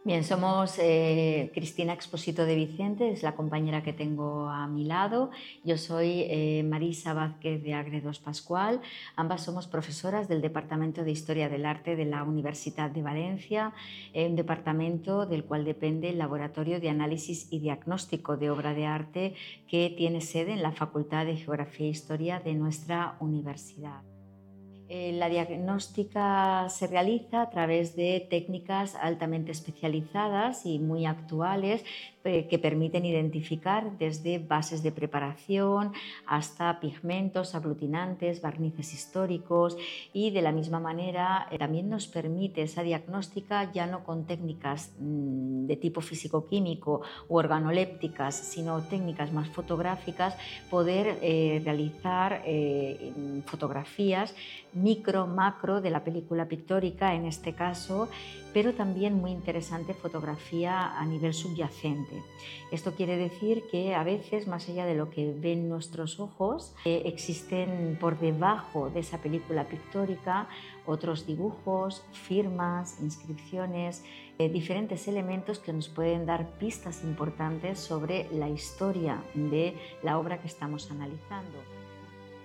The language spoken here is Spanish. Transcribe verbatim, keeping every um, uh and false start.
Bien, somos eh, Cristina Expósito de Vicente, es la compañera que tengo a mi lado. Yo soy eh, Marisa Vázquez de Agredos Pascual. Ambas somos profesoras del Departamento de Historia del Arte de la Universidad de Valencia, eh, un departamento del cual depende el Laboratorio de Análisis y Diagnóstico de Obra de Arte, que tiene sede en la Facultad de Geografía e Historia de nuestra universidad. Eh, La diagnóstica se realiza a través de técnicas altamente especializadas y muy actuales eh, que permiten identificar desde bases de preparación hasta pigmentos, aglutinantes, barnices históricos, y de la misma manera eh, también nos permite esa diagnóstica ya no con técnicas mm, de tipo físico-químico u organolépticas, sino técnicas más fotográficas, poder eh, realizar eh, fotografías micro, macro de la película pictórica en este caso, pero también muy interesante fotografía a nivel subyacente. Esto quiere decir que a veces, más allá de lo que ven nuestros ojos, eh, existen por debajo de esa película pictórica otros dibujos, firmas, inscripciones, eh, diferentes elementos que nos pueden dar pistas importantes sobre la historia de la obra que estamos analizando.